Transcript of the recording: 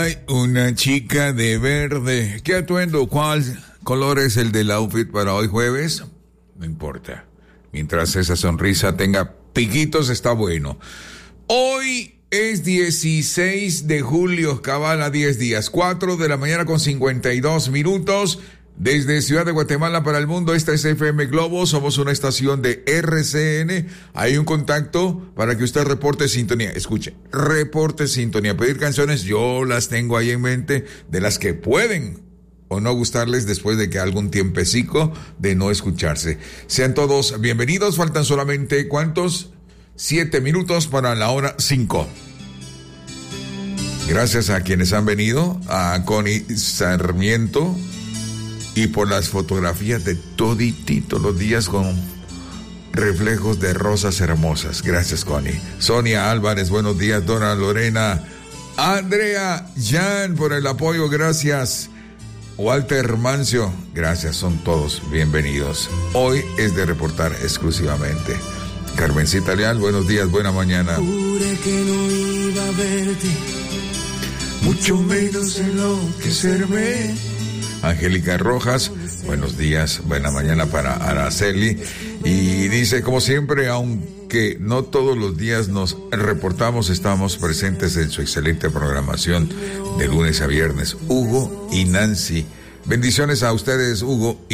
Ay, una chica de verde. ¿Qué atuendo? ¿Cuál color es el del outfit para hoy jueves? No importa. Mientras esa sonrisa tenga piquitos, está bueno. Hoy es 16 de julio, cabal a 10 días, 4 de la mañana con 52 minutos. Desde Ciudad de Guatemala para el mundo, esta es FM Globo, somos una estación de RCN. Hay un contacto para que usted reporte sintonía. Escuche, reporte sintonía. Pedir canciones, yo las tengo ahí en mente, de las que pueden o no gustarles después de que algún tiempecico de no escucharse. Sean todos bienvenidos, faltan solamente, ¿cuántos? 7 minutos para la hora 5. Gracias a quienes han venido, a Connie Sarmiento, y por las fotografías de toditito los días con reflejos de rosas hermosas. Gracias, Connie. Sonia Álvarez, buenos días. Dona Lorena, Andrea, Jan, por el apoyo, gracias. Walter Mancio, gracias, son todos bienvenidos. Hoy es de reportar exclusivamente. Carmencita Leal, buenos días, buena mañana. Juré que no iba a verte, mucho menos enloquecerme. Angélica Rojas, buenos días, buena mañana para Araceli. Y dice, como siempre, aunque no todos los días nos reportamos, estamos presentes en su excelente programación de lunes a viernes. Hugo y Nancy. Bendiciones a ustedes, Hugo y